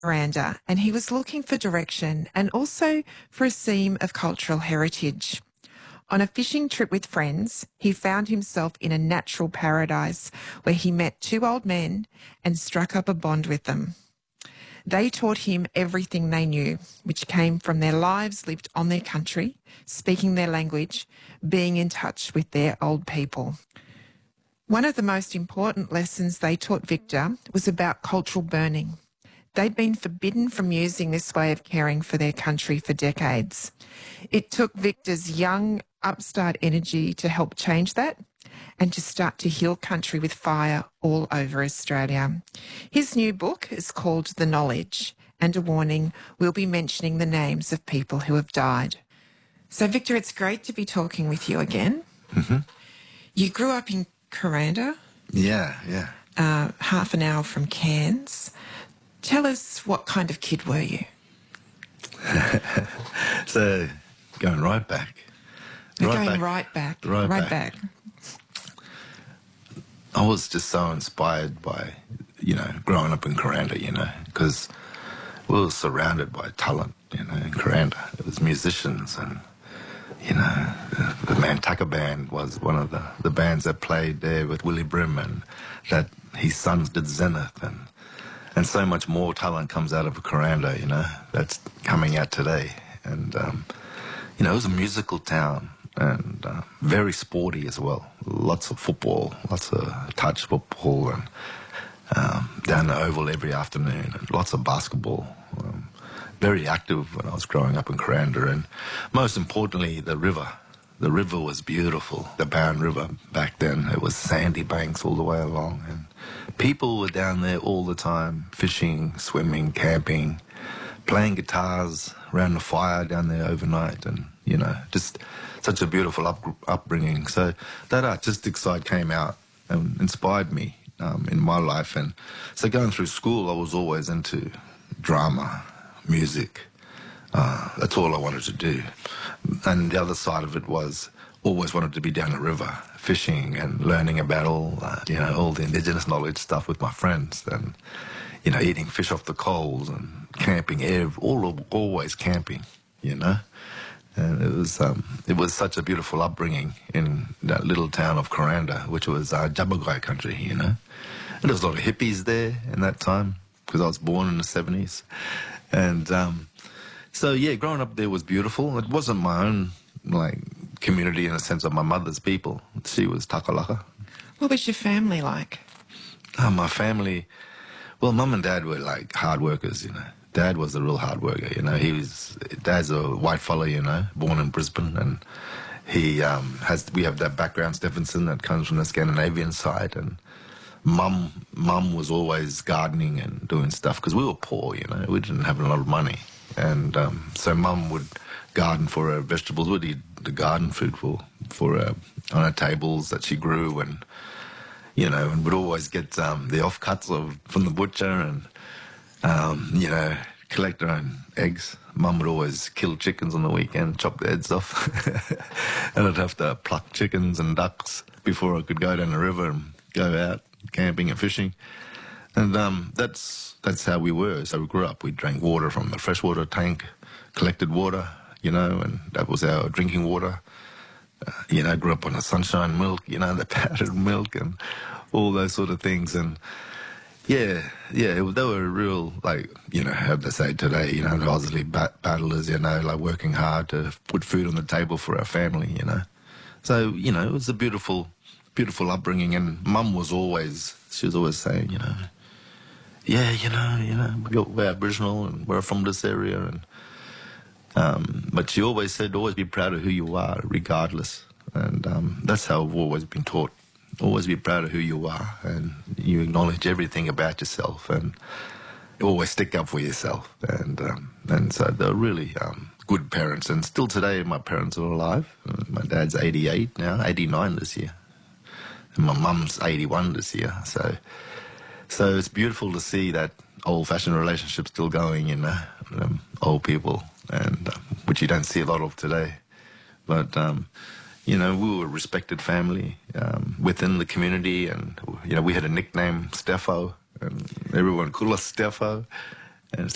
Miranda, and he was looking for direction and also for a seam of cultural heritage. On a fishing trip with friends, he found himself in a natural paradise where he met two old men and struck up a bond with them. They taught him everything they knew, which came from their lives lived on their country, speaking their language, being in touch with their old people. One of the most important lessons they taught Victor was about cultural burning. They'd been forbidden from using this way of caring for their country for decades. It took Victor's young, upstart energy to help change that and to start to heal country with fire all over Australia. His new book is called The Knowledge, and a warning, we'll be mentioning the names of people who have died. So, Victor, it's great to be talking with you again. Mm-hmm. You grew up in Kuranda. Yeah. Half an hour from Cairns. Tell us, what kind of kid were you? So, going right back. Right back. I was just so inspired by, growing up in Kuranda, because we were surrounded by talent, in Kuranda. It was musicians and, the Mantaka Band was one of the bands that played there with Willie Brim, and that his sons did Zenith, and so much more talent comes out of Kuranda, that's coming out today. And, it was a musical town and very sporty as well. Lots of football, lots of touch football, and down the Oval every afternoon, and lots of basketball. Very active when I was growing up in Kuranda, and most importantly, the river. The river was beautiful. The Barron River back then, it was sandy banks all the way along, and people were down there all the time, fishing, swimming, camping, playing guitars around the fire down there overnight, and, just such a beautiful upbringing. So that artistic side came out and inspired me in my life. And so going through school, I was always into drama, music. That's all I wanted to do. And the other side of it was always wanted to be down the river, fishing and learning about all the indigenous knowledge stuff with my friends, and, eating fish off the coals and camping, always camping, And it was such a beautiful upbringing in that little town of Kuranda, which was Jabbergai country, And there was a lot of hippies there in that time, because I was born in the 70s. And growing up there was beautiful. It wasn't my own, community in the sense of my mother's people. She was Takalaka. What was your family like? My family, well, Mum and Dad were hard workers, Dad was a real hard worker, Dad's a white fella, born in Brisbane, and we have that background, Stephenson, that comes from the Scandinavian side, and Mum was always gardening and doing stuff, because we were poor, we didn't have a lot of money, and so Mum would garden for her vegetables, we'd eat the garden food for her on her tables that she grew, and, and would always get the offcuts from the butcher, and collect her own eggs. Mum would always kill chickens on the weekend, chop the heads off. And I'd have to pluck chickens and ducks before I could go down the river and go out camping and fishing. And that's how we were. So we grew up. We drank water from the freshwater tank, collected water, and that was our drinking water. Grew up on the sunshine milk, the powdered milk and all those sort of things. And yeah, they were real, how they say today, the Aussie battlers, working hard to put food on the table for our family, So, it was a beautiful upbringing, and Mum was always saying, we're Aboriginal and we're from this area, and but she always said, always be proud of who you are, regardless, and that's how I've always been taught. Always be proud of who you are, and you acknowledge everything about yourself, and always stick up for yourself. And so they're really good parents. And still today, my parents are alive. My dad's 88 now, 89 this year. And my mum's 81 this year. So it's beautiful to see that old-fashioned relationship still going in old people, and which you don't see a lot of today. But we were a respected family within the community, and we had a nickname, Steffo, and everyone called us Steffo. And